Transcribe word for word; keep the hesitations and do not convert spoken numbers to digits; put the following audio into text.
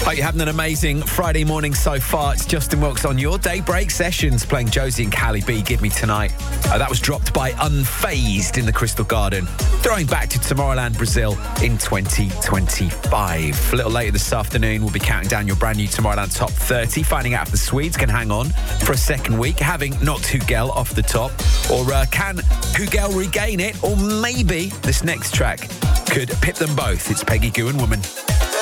Hope you're having an amazing Friday morning so far. It's Justin Wilkes on your Daybreak Sessions, playing Josie and Callie B, Give Me Tonight. Uh, that was dropped by Unfazed in the Crystal Garden, throwing back to Tomorrowland, Brazil in twenty twenty-five. A little later this afternoon, we'll be counting down your brand new Tomorrowland Top thirty, finding out if the Swedes can hang on for a second week, having knocked Hugel off the top, or uh, can Hugel regain it, or maybe this next track could pip them both. It's Peggy Gou and Woman.